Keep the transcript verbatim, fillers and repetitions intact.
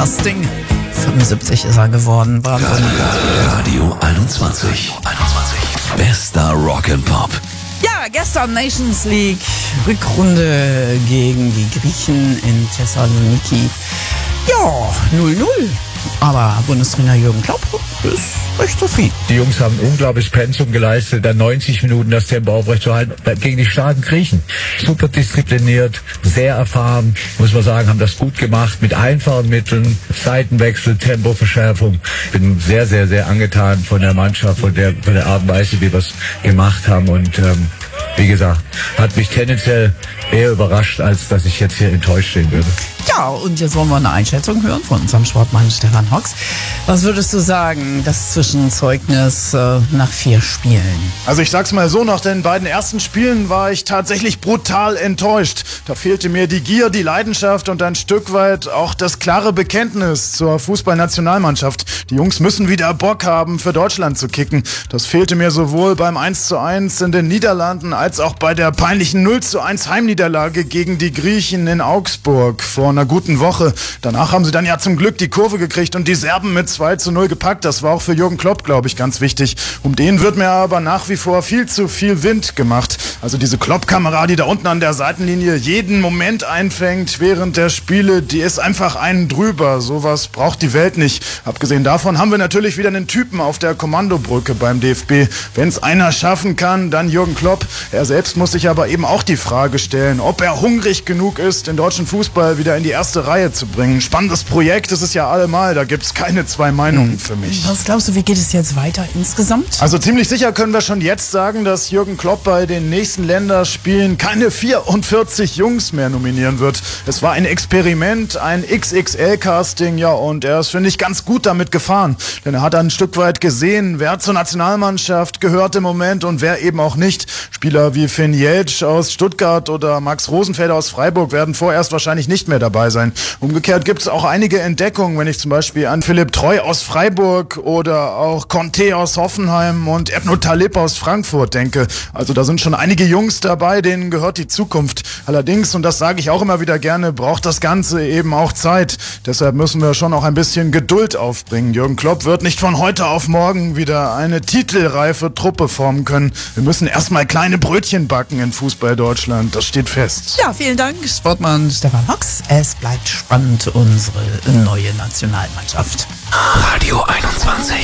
Broadcasting. fünfundsiebzig ist er geworden. Wahnsinn. Radio einundzwanzig. einundzwanzig. Bester Rock and Pop. Ja, gestern Nations League Rückrunde gegen die Griechen in Thessaloniki. Ja, null null. Aber Bundestrainer Jürgen Klopp ist recht zufrieden. Die Jungs haben ein unglaubliches Pensum geleistet, dann neunzig Minuten das Tempo aufrechtzuerhalten gegen die starken Griechen. Super diszipliniert, sehr erfahren, muss man sagen, haben das gut gemacht mit einfachen Mitteln, Seitenwechsel, Tempoverschärfung. Bin sehr, sehr, sehr angetan von der Mannschaft, von der, von der Art und Weise, wie wir es gemacht haben und ähm, wie gesagt, hat mich tendenziell eher überrascht, als dass ich jetzt hier enttäuscht stehen würde. Ja, und jetzt wollen wir eine Einschätzung hören von unserem Sportmann Stefan Hocks. Was würdest du sagen, das Zwischenzeugnis äh, nach vier Spielen? Also ich sag's mal so, nach den beiden ersten Spielen war ich tatsächlich brutal enttäuscht. Da fehlte mir die Gier, die Leidenschaft und ein Stück weit auch das klare Bekenntnis zur Fußballnationalmannschaft. Die Jungs müssen wieder Bock haben, für Deutschland zu kicken. Das fehlte mir sowohl beim eins zu eins in den Niederlanden als auch bei der peinlichen null zu eins Heimniederlage gegen die Griechen in Augsburg vor einer guten Woche. Danach haben sie dann ja zum Glück die Kurve gekriegt und die Serben mit zwei zu null gepackt. Das war auch für Jürgen Klopp, glaube ich, ganz wichtig. Um den wird mir aber nach wie vor viel zu viel Wind gemacht. Also diese Klopp-Kamera, die da unten an der Seitenlinie jeden Moment einfängt während der Spiele, die ist einfach einen drüber. Sowas braucht die Welt nicht. Abgesehen davon haben wir natürlich wieder einen Typen auf der Kommandobrücke beim D F B. Wenn es einer schaffen kann, dann Jürgen Klopp. Er selbst muss sich aber eben auch die Frage stellen, ob er hungrig genug ist, den deutschen Fußball wieder in die erste Reihe zu bringen. Spannendes Projekt ist es ja allemal, da gibt es keine zwei Meinungen für mich. Was glaubst du, wie geht es jetzt weiter insgesamt? Also ziemlich sicher können wir schon jetzt sagen, dass Jürgen Klopp bei den nächsten Länderspielen keine vierundvierzig Jungs mehr nominieren wird. Es war ein Experiment, ein X X L-Casting, ja, und er ist, finde ich, ganz gut damit gefahren. Denn er hat ein Stück weit gesehen, wer zur Nationalmannschaft gehört im Moment und wer eben auch nicht. Spieler wie Finn Jeltsch aus Stuttgart oder Max Rosenfelder aus Freiburg werden vorerst wahrscheinlich nicht mehr dabei sein. Umgekehrt gibt es auch einige Entdeckungen, wenn ich zum Beispiel an Philipp Treu aus Freiburg oder auch Conte aus Hoffenheim und Ebno Talib aus Frankfurt denke. Also da sind schon einige Jungs dabei, denen gehört die Zukunft. Allerdings, und das sage ich auch immer wieder gerne, braucht das Ganze eben auch Zeit. Deshalb müssen wir schon auch ein bisschen Geduld aufbringen. Jürgen Klopp wird nicht von heute auf morgen wieder eine titelreife Truppe formen können. Wir müssen erstmal kleine Brötchen backen in Fußball Deutschland. Das steht fest. Ja, vielen Dank, Sportmann Stefan Hocks. Es bleibt spannend, unsere neue Nationalmannschaft. Radio einundzwanzig.